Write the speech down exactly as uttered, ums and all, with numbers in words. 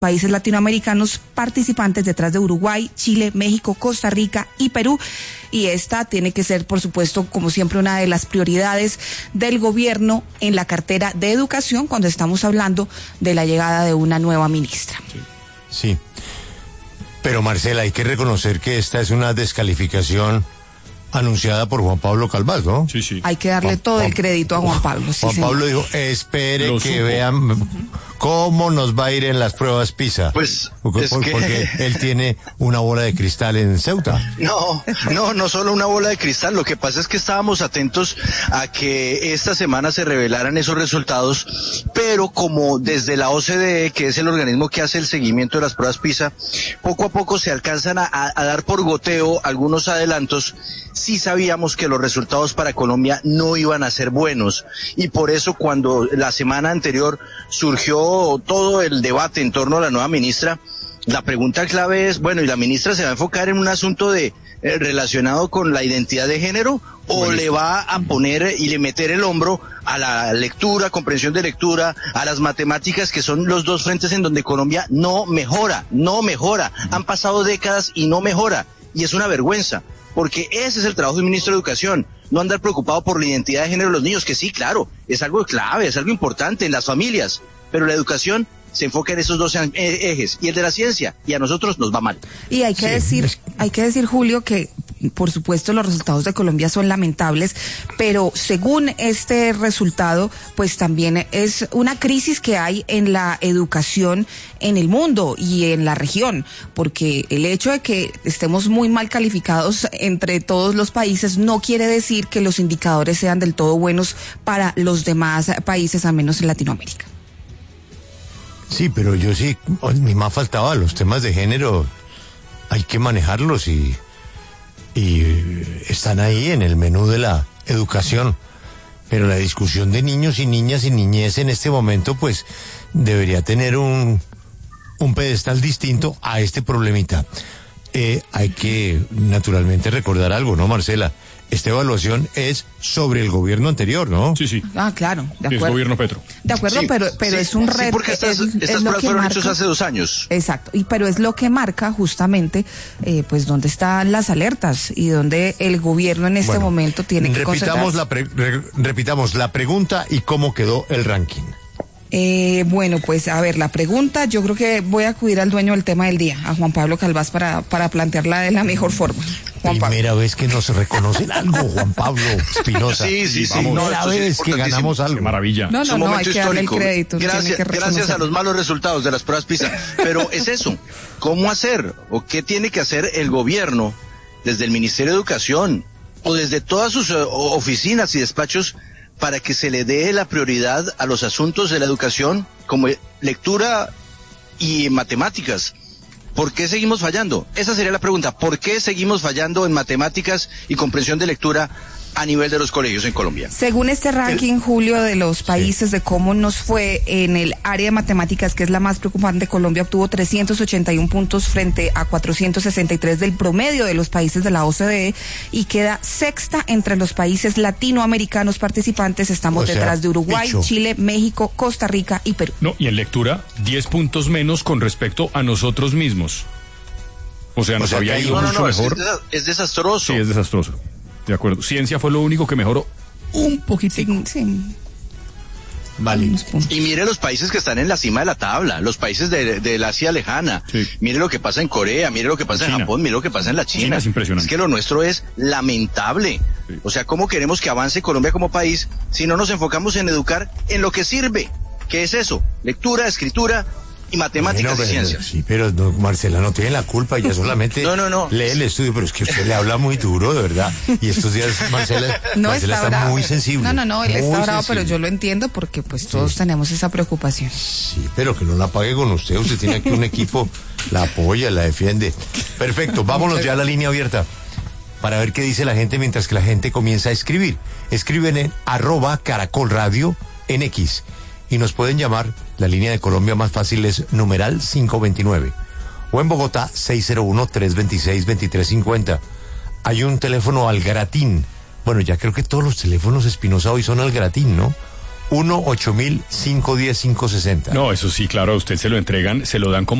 países latinoamericanos participantes detrás de Uruguay, Chile, México, Costa Rica y Perú. Y esta tiene que ser, por supuesto, como siempre, una de las prioridades del gobierno en la cartera de educación cuando estamos hablando de la llegada de una nueva ministra. Sí. Sí. Pero Marcela, hay que reconocer que esta es una descalificación anunciada por Juan Pablo Calvás, ¿no? Sí, sí. Hay que darle Juan, todo Juan, el crédito a Juan Pablo. Sí, Juan señor. Pablo dijo, espere Lo que supo. vean uh-huh. cómo nos va a ir en las pruebas PISA. Pues, porque, es que... porque él tiene una bola de cristal en Ceuta. No, no, no solo una bola de cristal. Lo que pasa es que estábamos atentos a que esta semana se revelaran esos resultados, pero como desde la O C D E, que es el organismo que hace el seguimiento de las pruebas PISA, poco a poco se alcanzan a, a dar por goteo algunos adelantos. Sí sabíamos que los resultados para Colombia no iban a ser buenos, y por eso cuando la semana anterior surgió todo el debate en torno a la nueva ministra, la pregunta clave es, bueno, ¿y la ministra se va a enfocar en un asunto de eh, relacionado con la identidad de género o bueno, le va a poner y le meter el hombro a la lectura, comprensión de lectura, a las matemáticas, que son los dos frentes en donde Colombia no mejora, no mejora? Han pasado décadas y no mejora, y es una vergüenza. Porque ese es el trabajo del ministro de Educación, no andar preocupado por la identidad de género de los niños, que sí, claro, es algo clave, es algo importante en las familias, pero la educación se enfoca en esos dos ejes, y el de la ciencia, y a nosotros nos va mal. Y hay que sí. decir, hay que decir, Julio, que por supuesto los resultados de Colombia son lamentables, pero según este resultado, pues también es una crisis que hay en la educación en el mundo y en la región, porque el hecho de que estemos muy mal calificados entre todos los países no quiere decir que los indicadores sean del todo buenos para los demás países, al menos en Latinoamérica. Sí, pero yo sí, ni más faltaba, los temas de género hay que manejarlos y, y están ahí en el menú de la educación. Pero la discusión de niños y niñas y niñez en este momento, pues, debería tener un, un pedestal distinto a este problemita. Eh, hay que, naturalmente, recordar algo, ¿no, Marcela? Esta evaluación es sobre el gobierno anterior, ¿no? Sí, sí. Ah, claro, de acuerdo. Es gobierno Petro. De acuerdo, sí, pero pero sí, es un reto. Sí, porque estas, es, estas es pruebas fueron marca, hechas hace dos años. Exacto, y pero es lo que marca justamente, eh, pues, dónde están las alertas y dónde el gobierno en este bueno, momento tiene que repitamos concentrarse. la pre, re, repitamos la pregunta y cómo quedó el ranking. Eh, bueno, pues a ver, la pregunta, yo creo que voy a acudir al dueño del tema del día, a Juan Pablo Calvás, para, para plantearla de la mejor forma. Juan Primera Pablo. vez que nos reconocen algo, Juan Pablo Espinosa. Sí, sí, sí. Primera No, vez sí que ganamos algo. Qué maravilla. No, Es no, un no, momento hay que darle el histórico. crédito. Gracias, tiene que gracias a reconocerlo. los malos resultados de las pruebas PISA. Pero es eso, ¿cómo hacer? ¿O qué tiene que hacer el gobierno desde el Ministerio de Educación o desde todas sus uh, oficinas y despachos para que se le dé la prioridad a los asuntos de la educación como lectura y matemáticas? ¿Por qué seguimos fallando? Esa sería la pregunta. ¿Por qué seguimos fallando en matemáticas y comprensión de lectura a nivel de los colegios en Colombia? Según este ranking, Julio, de los países, sí, de cómo nos fue en el área de matemáticas, que es la más preocupante, Colombia obtuvo trescientos ochenta y uno puntos frente a cuatrocientos sesenta y tres del promedio de los países de la O C D E y queda sexta entre los países latinoamericanos participantes. Estamos o sea, detrás de Uruguay, hecho. Chile, México, Costa Rica y Perú. No, y en lectura, diez puntos menos con respecto a nosotros mismos. O sea, nos o sea, había que ido No, no, mucho no, es, mejor. es desastroso. Sí, es desastroso. De acuerdo. Ciencia fue lo único que mejoró un poquitico. Sí, sí. Vale. Y mire los países que están en la cima de la tabla, los países de, del Asia lejana. Sí. Mire lo que pasa en Corea, mire lo que pasa en, en Japón, mire lo que pasa en la China. China es impresionante. Es que lo nuestro es lamentable. Sí. O sea, ¿cómo queremos que avance Colombia como país si no nos enfocamos en educar en lo que sirve? ¿Qué es eso? Lectura, escritura y matemáticas Bueno, y pero, ciencias. sí, pero no, Marcela no tiene la culpa, ella solamente No, no, no. lee el estudio, pero es que usted le habla muy duro, de verdad. Y estos días Marcela, No Marcela está está, bravo. muy sensible. No, no, no, él muy está bravo, sensible. pero yo lo entiendo porque pues todos tenemos esa preocupación. Sí, pero que no la pague con usted, usted tiene aquí un equipo, la apoya, la defiende. Perfecto, vámonos ya a la línea abierta para ver qué dice la gente mientras que la gente comienza a escribir. Escriben en arroba Caracol Radio en X y nos pueden llamar. La línea de Colombia más fácil es numeral quinientos veintinueve. O en Bogotá, seis cero uno, tres dos seis, dos tres cinco cero. Hay un teléfono al gratín. Bueno, ya creo que todos los teléfonos Espinosa hoy son al gratín, ¿no? uno ocho mil cinco diez cinco sesenta. No, eso sí, claro, a usted se lo entregan, se lo dan como